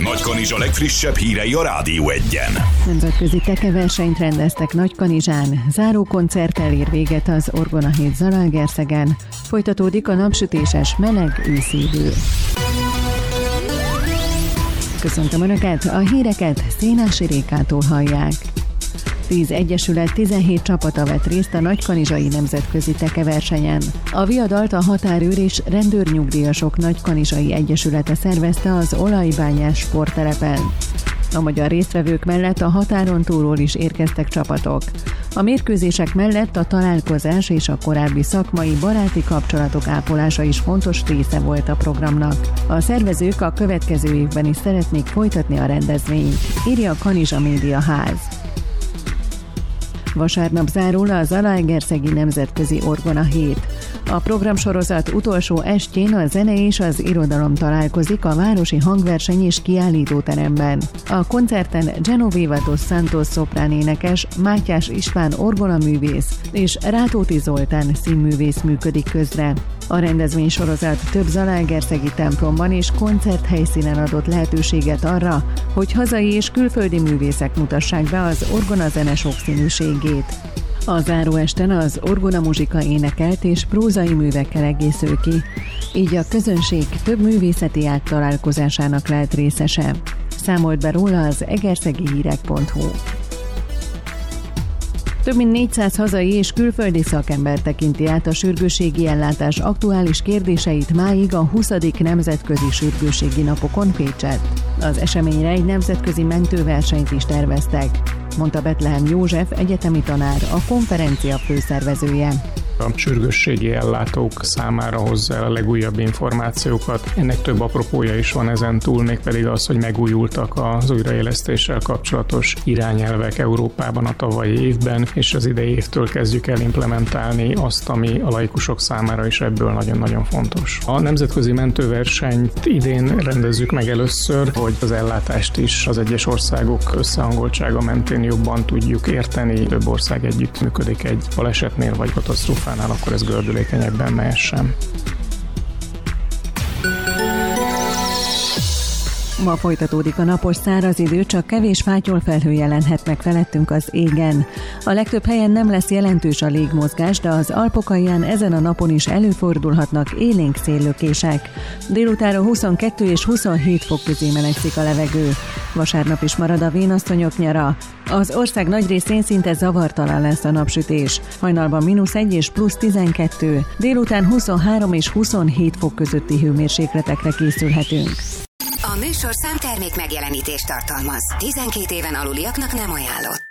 Nagykanizsa legfrissebb hírei a Rádió Egyen. Nemzetközi tekeversenyt rendeztek Nagykanizsán. Záró koncerttel ér véget az Orgona hét Zalaegerszegen. Folytatódik a napsütéses, meleg őszi idő. Köszöntöm Önöket, a híreket Szénási Rékától hallják. 10 egyesület 17 csapata vett részt a nagykanizsai nemzetközi tekeversenyen. A viadalt a határőr és rendőrnyugdíjasok nagykanizsai egyesülete szervezte az olajbányás sporttelepen. A magyar résztvevők mellett a határon túlról is érkeztek csapatok. A mérkőzések mellett a találkozás és a korábbi szakmai baráti kapcsolatok ápolása is fontos része volt a programnak. A szervezők a következő évben is szeretnék folytatni a rendezvényt, írja a Kanizsa Média Ház. Vasárnap zárul a Zalaegerszegi Nemzetközi Orgona hét. A programsorozat utolsó estjén a zene és az irodalom találkozik a Városi Hangverseny és Kiállítóteremben. A koncerten Genoveva dos Santos szopránénekes, Mátyás István orgonaművész és Rátóti Zoltán színművész működik közre. A rendezvénysorozat több zalaegerszegi templomban és koncerthelyszínen adott lehetőséget arra, hogy hazai és külföldi művészek mutassák be az orgonazene sokszínűségét. A záróesten az orgonamuzsika énekelt és prózai művekkel egészül ki, így a közönség több művészeti ág találkozásának lehet részese. Számolt be róla az egerszegihírek.hu. Több mint 400 hazai és külföldi szakember tekinti át a sürgősségi ellátás aktuális kérdéseit máig a 20. Nemzetközi Sürgősségi Napokon Pécsett. Az eseményre egy nemzetközi mentőversenyt is terveztek, mondta Betlehem József egyetemi tanár, a konferencia főszervezője. A sürgősségi ellátók számára hozza el a legújabb információkat. Ennek több apropója is van ezen túl, mégpedig az, hogy megújultak az újraélesztéssel kapcsolatos irányelvek Európában a tavalyi évben, és az idei évtől kezdjük el implementálni azt, ami a laikusok számára is ebből nagyon-nagyon fontos. A nemzetközi mentőversenyt idén rendezzük meg először, hogy az ellátást is az egyes országok összehangoltsága mentén jobban tudjuk érteni. Több ország együttműködik egy balesetnél vagy katasztrófánál, akkor ez gördülékenyebben mehessen. Ma folytatódik a napos száraz idő, csak kevés fátyolfelhő jelenhet meg felettünk az égen. A legtöbb helyen nem lesz jelentős a légmozgás, de az Alpokalján ezen a napon is előfordulhatnak élénk széllökések. Délutánra 22 és 27 fok közé melegszik a levegő. Vasárnap is marad a vénasszonyok nyara. Az ország nagy részén szinte zavartalan lesz a napsütés. Hajnalban -1 és +12, délután 23 és 27 fok közötti hőmérsékletekre készülhetünk. A műsorszám termék megjelenítést tartalmaz. 12 éven aluliaknak nem ajánlott.